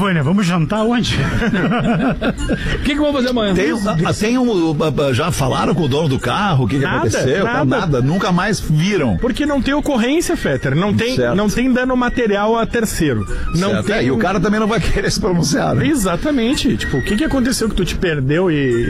Vânia, vamos jantar onde? O que vamos fazer amanhã? Já falaram com o dono do carro? O que aconteceu? Nada. Nunca mais viram. Porque não tem ocorrência, Fetter. Não tem dano material a terceiro. Não tem... E o cara também não vai querer se pronunciar, né? Exatamente. Tipo, o que aconteceu que tu te perdeu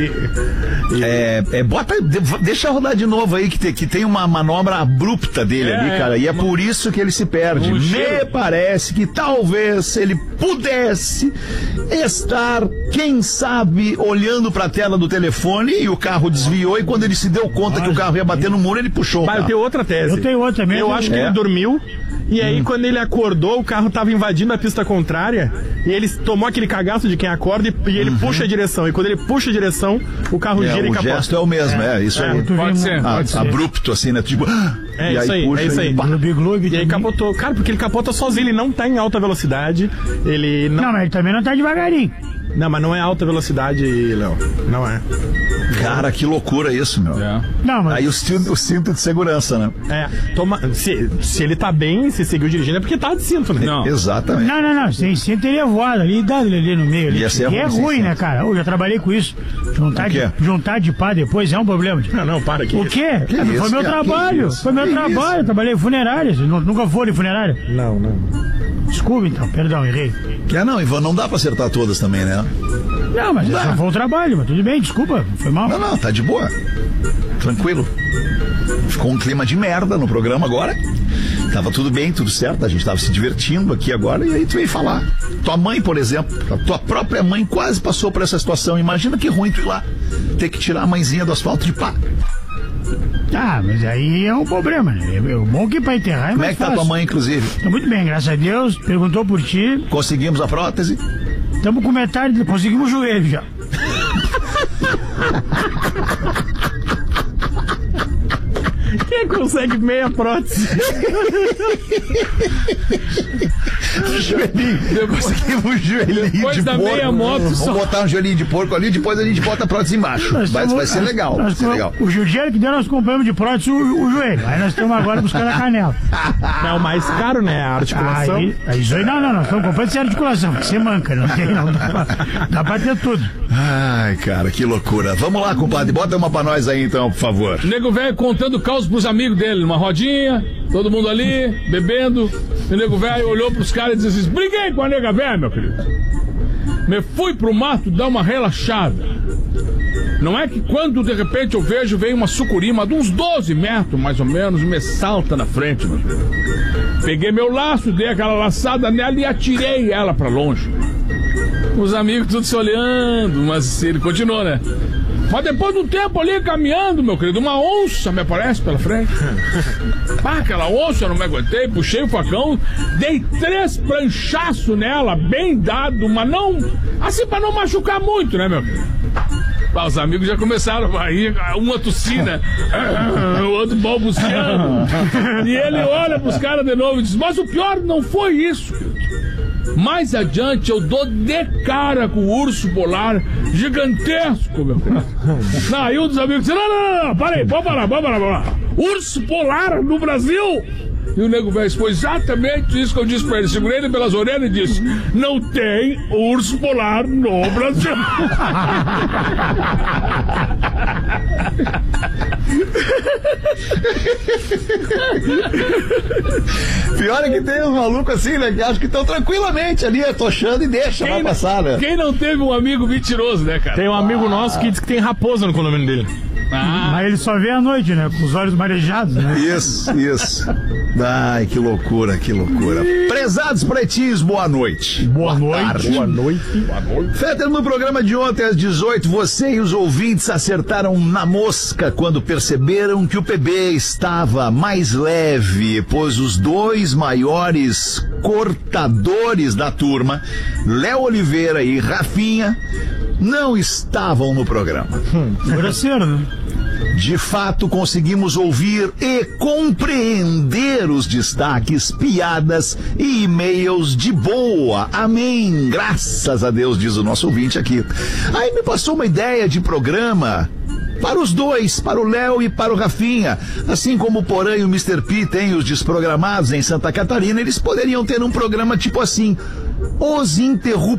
deixa rodar de novo aí, que tem uma manobra abrupta dele ali, cara. E é por isso que ele se perde. Me parece que talvez ele pudesse estar, quem sabe, olhando pra tela do telefone e o carro desviou, e quando ele se deu conta que o carro ia bater no muro, ele puxou o carro. Eu tenho outra tese. Eu tenho outra mesmo. Eu acho que ele dormiu. E aí, quando ele acordou, o carro tava invadindo a pista contrária e ele tomou aquele cagaço de quem acorda e ele puxa a direção. E quando ele puxa a direção, o carro gira e capota. O gesto é o mesmo, isso aí. Pode ser. Abrupto, assim, né? Tipo... isso aí. E aí capotou. Cara, porque ele capota sozinho, ele não tá em alta velocidade. Ele não... Não, mas ele também não tá devagarinho. Não, mas não é alta velocidade, Léo. Não é. Cara, que loucura isso, meu. Não, mas... Aí o cinto de segurança, né? Se ele tá bem, se seguiu dirigindo, é porque tá de cinto, né? Não. Exatamente. Não. Sem cinto teria voado ali, ali no meio. Ia ser ruim, né, cara? Eu já trabalhei com isso. Juntar de pá depois é um problema. Não, para aqui. O quê? Foi meu trabalho. Foi meu trabalho. Eu trabalhei em funerária. Nunca foram em funerária? Não. Desculpa, então. Perdão, errei. Ivan, não dá pra acertar todas também, né? Não, mas só foi o trabalho, mas tudo bem, desculpa, foi mal. Não, tá de boa. Tranquilo. Ficou um clima de merda no programa agora. Tava tudo bem, tudo certo, a gente tava se divertindo aqui agora, e aí tu veio falar. Tua mãe, por exemplo, a tua própria mãe quase passou por essa situação. Imagina que ruim tu ir lá, ter que tirar a mãezinha do asfalto de pá. Mas aí é um problema, né? É bom que pra enterrar é mais fácil. Como é que tá tua mãe, inclusive? Tá muito bem, graças a Deus. Perguntou por ti. Conseguimos a prótese? Estamos com metade, conseguimos o joelho já. Quem consegue meia prótese? Conseguimos um joelhinho depois de da porco. meia moto. Vamos botar um joelhinho de porco ali, depois a gente bota a prótese embaixo. Vai ser legal. O dinheiro que deu, nós compramos de prótese o joelho. Aí nós estamos agora buscando a canela. É o mais caro, né? A articulação. Não, nós estamos comprando sem articulação, porque você manca, não dá pra ter tudo. Ai, cara, que loucura. Vamos lá, compadre, bota uma pra nós aí então, por favor. O nego velho contando caos pros amigos dele, numa rodinha, todo mundo ali, bebendo. O nego velho olhou pros caras e disse assim: briguei com a nega velha, meu querido. Me fui pro mato dar uma relaxada. Não é que quando de repente eu vejo, vem uma sucurima de uns 12 metros, mais ou menos, e me salta na frente, meu querido. Peguei meu laço, dei aquela laçada nela e atirei ela pra longe. Os amigos todos se olhando, mas ele continuou, né? Mas depois de um tempo ali caminhando, meu querido, uma onça me aparece pela frente. Aquela onça eu não me aguentei, puxei o facão, dei 3 pranchaços nela, bem dado, mas não, assim pra não machucar muito, né, meu querido? Os amigos já começaram a rir, uma tossina, o outro balbuciando. E ele olha pros caras de novo e diz: mas o pior não foi isso. Mais adiante eu dou de cara com o urso polar gigantesco, meu filho. Aí um dos amigos disse: não, parei, vamos parar. Urso polar no Brasil? E o nego velho foi exatamente isso que eu disse pra ele. Segurei ele pelas orelhas e disse: não tem urso polar no Brasil. Pior é que tem uns malucos assim, né? Que acham que estão tranquilamente ali, atochando e deixa, vai passar, né? Quem não teve um amigo mentiroso, né, cara? Tem um amigo nosso que diz que tem raposa no condomínio dele. Mas ele só vê à noite, né? Com os olhos marejados, né? Isso. Ai, que loucura. Prezados pretinhos, boa noite. Boa noite. Fetter, no programa de ontem às 18, você e os ouvintes acertaram na mosca quando perceberam que o PB estava mais leve, pois os 2 maiores cortadores da turma, Léo Oliveira e Rafinha, não estavam no programa. Grosseiro, né? De fato, conseguimos ouvir e compreender os destaques, piadas e e-mails de boa. Amém. Graças a Deus, diz o nosso ouvinte aqui. Aí me passou uma ideia de programa para os 2, para o Léo e para o Rafinha. Assim como o Porã e o Mr. P têm os desprogramados em Santa Catarina, eles poderiam ter um programa tipo assim: Os Interruptores.